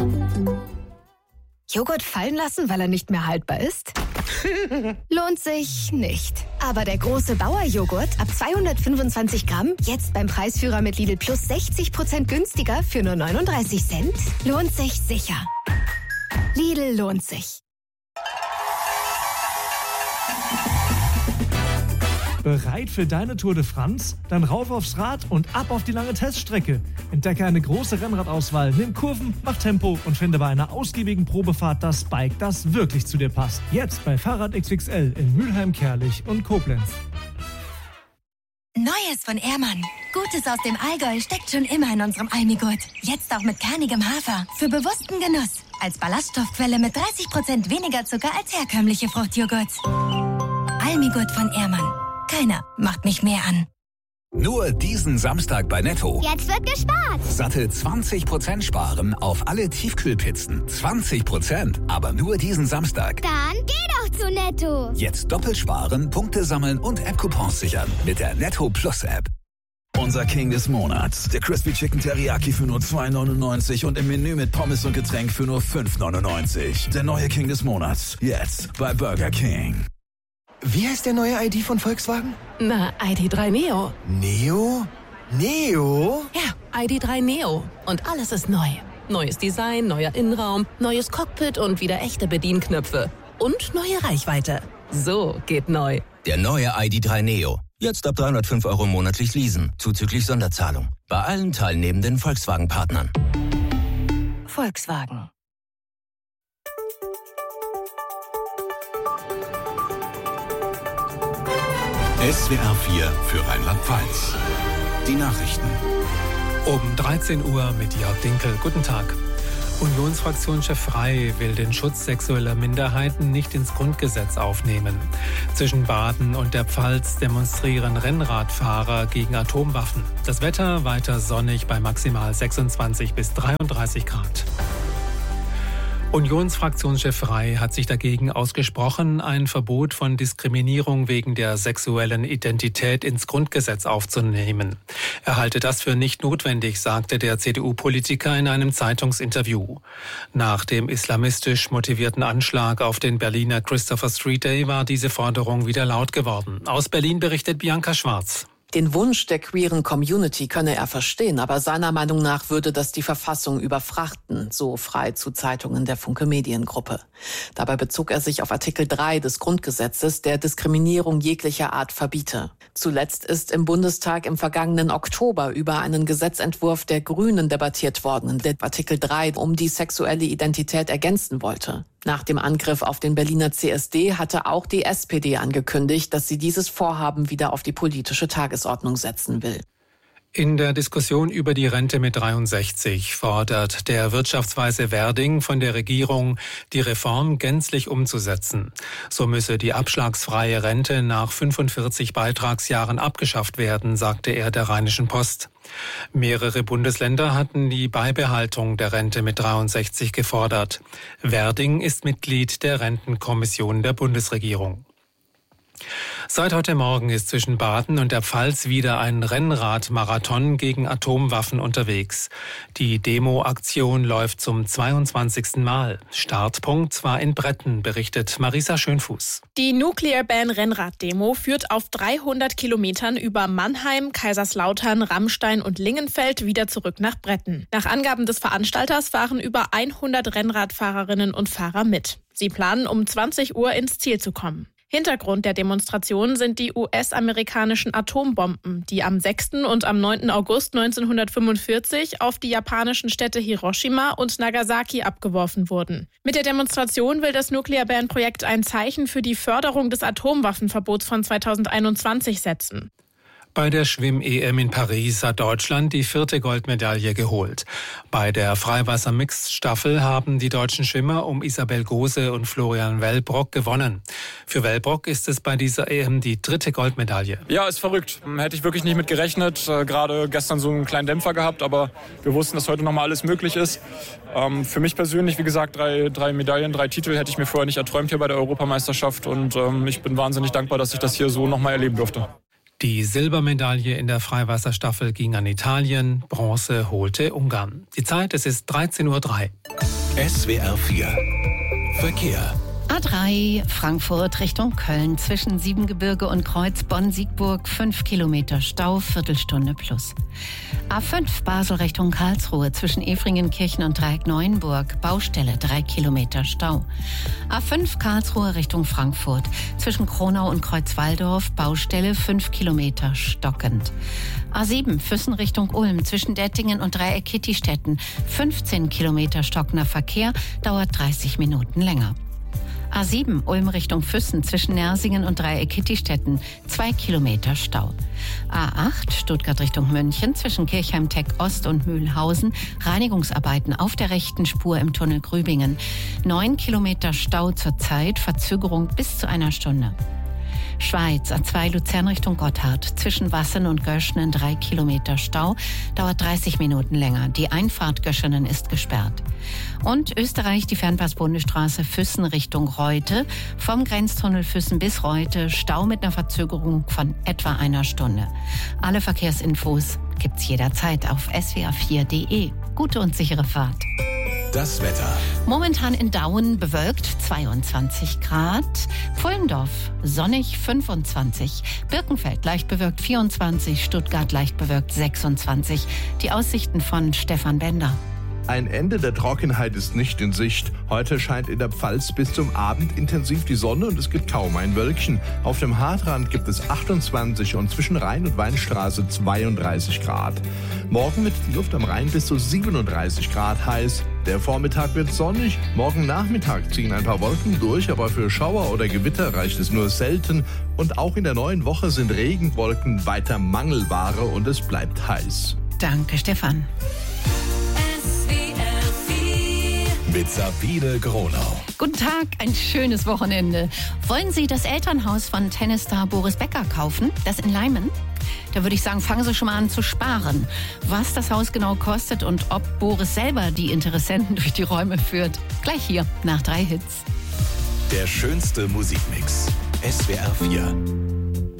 Joghurt fallen lassen, weil er nicht mehr haltbar ist? Lohnt sich nicht. Aber der große Bauer-Joghurt ab 225 Gramm, jetzt beim Preisführer mit Lidl Plus 60% günstiger für nur 39 Cent, lohnt sich sicher. Lidl lohnt sich. Bereit für deine Tour de France? Dann rauf aufs Rad und ab auf die lange Teststrecke. Entdecke eine große Rennradauswahl, nimm Kurven, mach Tempo und finde bei einer ausgiebigen Probefahrt das Bike, das wirklich zu dir passt. Jetzt bei Fahrrad XXL in Mülheim, Kerlich und Koblenz. Neues von Ehrmann. Gutes aus dem Allgäu steckt schon immer in unserem Almigurt. Jetzt auch mit kernigem Hafer. Für bewussten Genuss. Als Ballaststoffquelle mit 30% weniger Zucker als herkömmliche Fruchtjoghurts. Almigurt von Ehrmann. Keiner macht mich mehr an. Nur diesen Samstag bei Netto. Jetzt wird gespart. Satte 20% sparen auf alle Tiefkühlpizzen. 20%, aber nur diesen Samstag. Dann geh doch zu Netto. Jetzt doppelt sparen, Punkte sammeln und App-Coupons sichern mit der Netto Plus App. Unser King des Monats. Der Crispy Chicken Teriyaki für nur 2,99 und im Menü mit Pommes und Getränk für nur 5,99. Der neue King des Monats. Jetzt bei Burger King. Wie heißt der neue ID von Volkswagen? Na, ID.3 Neo. Neo? Neo? Ja, ID.3 Neo. Und alles ist neu. Neues Design, neuer Innenraum, neues Cockpit und wieder echte Bedienknöpfe. Und neue Reichweite. So geht neu. Der neue ID.3 Neo. Jetzt ab 305 € monatlich leasen, zuzüglich Sonderzahlung. Bei allen teilnehmenden Volkswagen-Partnern. Volkswagen. SWR 4 für Rheinland-Pfalz. Die Nachrichten. Um 13 Uhr mit Jörg Dinkel. Guten Tag. Unionsfraktionschef Frey will den Schutz sexueller Minderheiten nicht ins Grundgesetz aufnehmen. Zwischen Baden und der Pfalz demonstrieren Rennradfahrer gegen Atomwaffen. Das Wetter weiter sonnig bei maximal 26 bis 33 Grad. Unionsfraktionschef Frey hat sich dagegen ausgesprochen, ein Verbot von Diskriminierung wegen der sexuellen Identität ins Grundgesetz aufzunehmen. Er halte das für nicht notwendig, sagte der CDU-Politiker in einem Zeitungsinterview. Nach dem islamistisch motivierten Anschlag auf den Berliner Christopher Street Day war diese Forderung wieder laut geworden. Aus Berlin berichtet Bianca Schwarz. Den Wunsch der queeren Community könne er verstehen, aber seiner Meinung nach würde das die Verfassung überfrachten, so Frey zu Zeitungen der Funke Mediengruppe. Dabei bezog er sich auf Artikel 3 des Grundgesetzes, der Diskriminierung jeglicher Art verbiete. Zuletzt ist im Bundestag im vergangenen Oktober über einen Gesetzentwurf der Grünen debattiert worden, der Artikel 3 um die sexuelle Identität ergänzen wollte. Nach dem Angriff auf den Berliner CSD hatte auch die SPD angekündigt, dass sie dieses Vorhaben wieder auf die politische Tagesordnung setzen will. In der Diskussion über die Rente mit 63 fordert der Wirtschaftsweise Werding von der Regierung, die Reform gänzlich umzusetzen. So müsse die abschlagsfreie Rente nach 45 Beitragsjahren abgeschafft werden, sagte er der Rheinischen Post. Mehrere Bundesländer hatten die Beibehaltung der Rente mit 63 gefordert. Werding ist Mitglied der Rentenkommission der Bundesregierung. Seit heute Morgen ist zwischen Baden und der Pfalz wieder ein Rennradmarathon gegen Atomwaffen unterwegs. Die Demo-Aktion läuft zum 22. Mal. Startpunkt war in Bretten, berichtet Marisa Schönfuß. Die Nuclear Ban Rennrad-Demo führt auf 300 Kilometern über Mannheim, Kaiserslautern, Rammstein und Lingenfeld wieder zurück nach Bretten. Nach Angaben des Veranstalters fahren über 100 Rennradfahrerinnen und Fahrer mit. Sie planen, um 20 Uhr ins Ziel zu kommen. Hintergrund der Demonstration sind die US-amerikanischen Atombomben, die am 6. und am 9. August 1945 auf die japanischen Städte Hiroshima und Nagasaki abgeworfen wurden. Mit der Demonstration will das Nuclear Ban-Projekt ein Zeichen für die Förderung des Atomwaffenverbots von 2021 setzen. Bei der Schwimm-EM in Paris hat Deutschland die 4. Goldmedaille geholt. Bei der Freiwasser-Mixed-Staffel haben die deutschen Schwimmer um Isabel Gose und Florian Wellbrock gewonnen. Für Wellbrock ist es bei dieser EM die 3. Goldmedaille. Ja, ist verrückt. Hätte ich wirklich nicht mit gerechnet. Gerade gestern so einen kleinen Dämpfer gehabt, aber wir wussten, dass heute nochmal alles möglich ist. Für mich persönlich, wie gesagt, drei Medaillen, 3 Titel hätte ich mir vorher nicht erträumt hier bei der Europameisterschaft. Und ich bin wahnsinnig dankbar, dass ich das hier so nochmal erleben durfte. Die Silbermedaille in der Freiwasserstaffel ging an Italien, Bronze holte Ungarn. Die Zeit, es ist 13:03 Uhr. SWR 4 Verkehr. A3 Frankfurt Richtung Köln zwischen Siebengebirge und Kreuz Bonn-Siegburg 5 Kilometer Stau, Viertelstunde plus. A5 Basel Richtung Karlsruhe zwischen Efringenkirchen und Dreieck-Neuenburg, Baustelle 3 Kilometer Stau. A5 Karlsruhe Richtung Frankfurt zwischen Kronau und Kreuzwaldorf, Baustelle 5 Kilometer stockend. A7 Füssen Richtung Ulm zwischen Dettingen und Dreieck-Kittistetten 15 Kilometer stockender Verkehr, dauert 30 Minuten länger. A7 Ulm Richtung Füssen zwischen Nersingen und Dreieck-Kittistetten 2 Kilometer Stau. A8 Stuttgart Richtung München zwischen Kirchheim-Teck Ost und Mühlhausen Reinigungsarbeiten auf der rechten Spur im Tunnel Grübingen. 9 Kilometer Stau zurzeit, Verzögerung bis zu einer Stunde. Schweiz, A2 Luzern Richtung Gotthard. Zwischen Wassen und Göschenen 3 Kilometer Stau, dauert 30 Minuten länger. Die Einfahrt Göschenen ist gesperrt. Und Österreich, die Fernpass-Bundesstraße Füssen Richtung Reute. Vom Grenztunnel Füssen bis Reute, Stau mit einer Verzögerung von etwa einer Stunde. Alle Verkehrsinfos gibt's jederzeit auf swr4.de. Gute und sichere Fahrt. Das Wetter. Momentan in Dauen bewölkt 22 Grad, Pfullendorf sonnig 25, Birkenfeld leicht bewölkt 24, Stuttgart leicht bewölkt 26. Die Aussichten von Stefan Bender. Ein Ende der Trockenheit ist nicht in Sicht. Heute scheint in der Pfalz bis zum Abend intensiv die Sonne und es gibt kaum ein Wölkchen. Auf dem Haardrand gibt es 28 und zwischen Rhein- und Weinstraße 32 Grad. Morgen wird die Luft am Rhein bis zu 37 Grad heiß. Der Vormittag wird sonnig. Morgen Nachmittag ziehen ein paar Wolken durch, aber für Schauer oder Gewitter reicht es nur selten. Und auch in der neuen Woche sind Regenwolken weiter Mangelware und es bleibt heiß. Danke, Stefan. Mit Sabine Gronau. Guten Tag, ein schönes Wochenende. Wollen Sie das Elternhaus von Tennisstar Boris Becker kaufen, das in Leimen? Da würde ich sagen, fangen Sie schon mal an zu sparen. Was das Haus genau kostet und ob Boris selber die Interessenten durch die Räume führt. Gleich hier, nach 3 Hits. Der schönste Musikmix. SWR 4.